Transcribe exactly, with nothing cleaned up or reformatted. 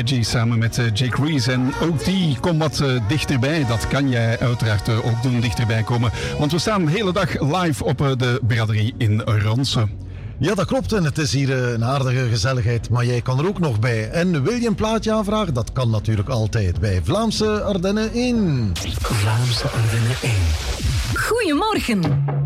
Reggie samen met uh, Jake Reese. En ook die komt wat uh, dichterbij. Dat kan jij uiteraard uh, ook doen, dichterbij komen. Want we staan de hele dag live op uh, de braderie in Ronse. Ja, dat klopt. En het is hier uh, een aardige gezelligheid. Maar jij kan er ook nog bij. En wil je een plaatje aanvragen? Dat kan natuurlijk altijd bij Vlaamse Ardennen één. Vlaamse Ardennen één. Goedemorgen.